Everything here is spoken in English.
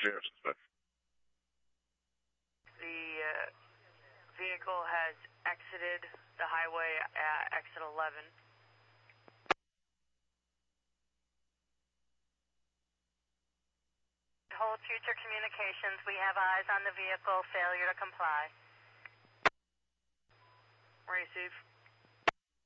Sheriff's Inspector. The vehicle has exited the highway at exit 11. Hold future communications. We have eyes on the vehicle. Failure to comply. Receive.